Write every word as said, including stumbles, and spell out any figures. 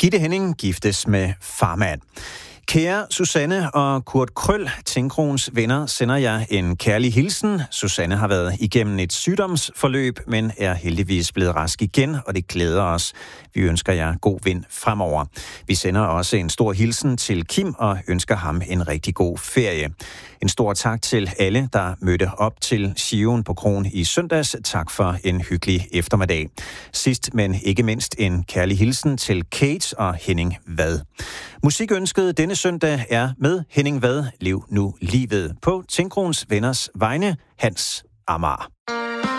Gitte Henning giftes med farmand. Kære Susanne og Kurt Krøll, Tinkroens venner, sender jer en kærlig hilsen. Susanne har været igennem et sygdomsforløb, men er heldigvis blevet rask igen, og det glæder os. Vi ønsker jer god vind fremover. Vi sender også en stor hilsen til Kim og ønsker ham en rigtig god ferie. En stor tak til alle, der mødte op til Sion på Kroen i søndags. Tak for en hyggelig eftermiddag. Sidst, men ikke mindst, en kærlig hilsen til Kate og Henning Vad. Musikønsket denne søndag er med Henning Vad, Lev nu livet, på Tinkroens venners vegne, Hans Amager.